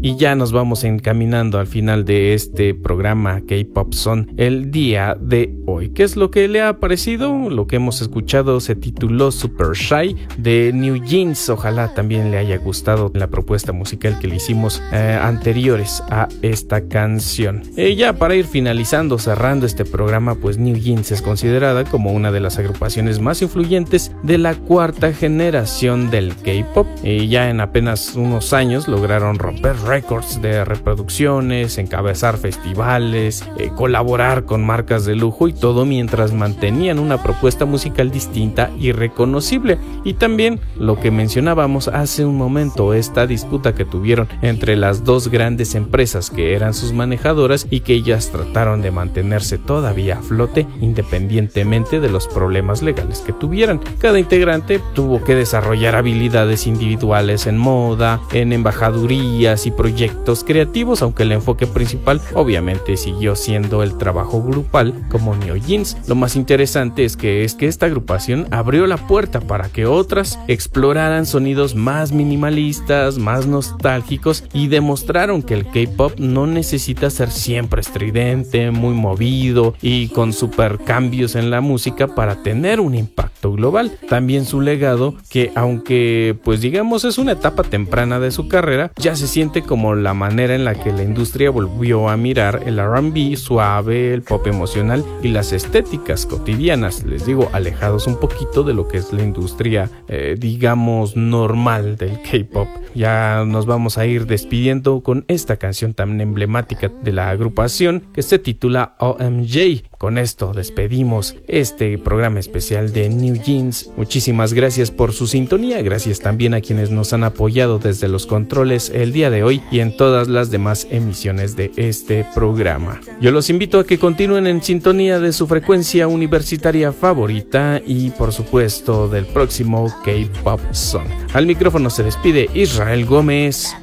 y ya nos vamos encaminando al final de este programa K-Pop Zone el día de hoy. ¿Qué es lo que le ha parecido? Lo que hemos escuchado se tituló Super Shy de New Jeans. Ojalá también le haya gustado la propuesta musical que le hicimos anteriores a esta canción. Ya para ir finalizando, cerrando este programa, pues New Jeans es considerada como una de las agrupaciones más influyentes de la cuarta generación del K-pop. Ya en apenas unos años lograron romper récords de reproducciones, encabezar festivales, colaborar con marcas de lujo, y todo mientras mantenían una propuesta musical distinta y reconocible. Y también lo que mencionábamos hace un momento, esta disputa que tuvieron entre las dos grandes empresas que eran sus manejadoras y que ellas trataron de mantenerse todavía a flote independientemente de los problemas legales que tuvieran. Cada integrante tuvo que desarrollar habilidades individuales en moda, en embajadurías y proyectos creativos, aunque el enfoque principal obviamente siguió siendo el trabajo grupal como New Jeans. Lo más interesante es que esta agrupación abrió la puerta para que otras exploraran sonidos más minimalistas, más nostálgicos, y demostraron que el K-pop no necesita ser siempre estridente, muy movido y con super cambios en la música para tener un impacto global. También su legado, que aunque pues digamos es una etapa temprana de su carrera, ya se siente como la manera en la que la industria volvió a mirar el R&B suave, el pop emocional y las estéticas cotidianas, les digo, alejados un poquito de lo que es la industria digamos normal del K-pop. Ya nos vamos a ir despidiendo con esta canción tan emblemática de la agrupación que se titula OMJ. Con esto despedimos este programa especial de New Jeans. Muchísimas gracias por su sintonía, gracias también a quienes nos han apoyado desde los controles el día de hoy y en todas las demás emisiones de este programa. Yo los invito a que continúen en sintonía de su frecuencia universitaria favorita y por supuesto del próximo K-Pop Zone. Al micrófono se despide Israel Gómez.